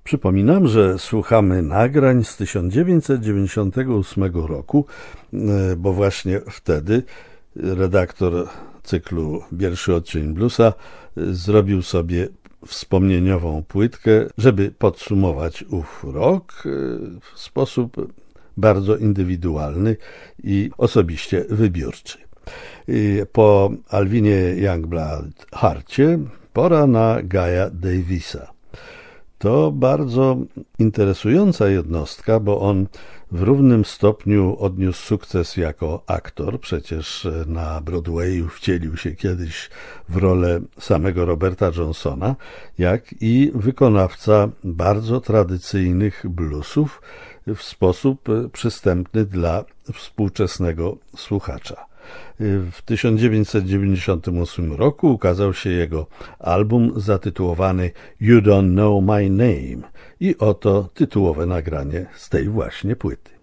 Przypominam, że słuchamy nagrań z 1998 roku, bo właśnie wtedy redaktor cyklu Pierwszy odcień bluesa zrobił sobie wspomnieniową płytkę, żeby podsumować ów rok w sposób bardzo indywidualny i osobiście wybiórczy. Po Alvinie Youngblood Harcie pora na Guy'a Davisa. To bardzo interesująca jednostka, bo on w równym stopniu odniósł sukces jako aktor, przecież na Broadwayu wcielił się kiedyś w rolę samego Roberta Johnsona, jak i wykonawca bardzo tradycyjnych bluesów w sposób przystępny dla współczesnego słuchacza. W 1998 roku ukazał się jego album zatytułowany You Don't Know My Name i oto tytułowe nagranie z tej właśnie płyty.